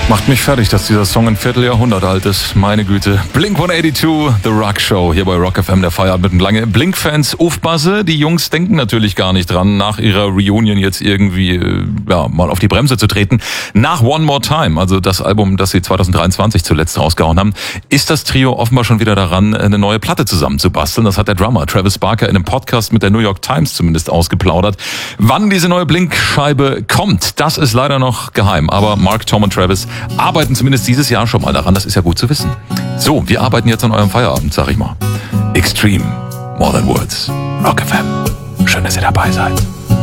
Macht mich fertig, dass dieser Song ein Vierteljahrhundert alt ist. Meine Güte. Blink-182, The Rock Show, hier bei Rock FM, der Feierabend mit einem lange Blink-Fans aufpasse. Die Jungs denken natürlich gar nicht dran, nach ihrer Reunion jetzt irgendwie mal auf die Bremse zu treten. Nach One More Time, also das Album, das sie 2023 zuletzt rausgehauen haben, ist das Trio offenbar schon wieder daran, eine neue Platte zusammenzubasteln. Das hat der Drummer Travis Barker in einem Podcast mit der New York Times zumindest ausgeplaudert. Wann diese neue Blink-Scheibe kommt, das ist leider noch geheim. Aber Mark, Tom und Travis arbeiten zumindest dieses Jahr schon mal daran. Das ist ja gut zu wissen. So, wir arbeiten jetzt an eurem Feierabend, sag ich mal. Extreme, more than words. Rock FM. Schön, dass ihr dabei seid.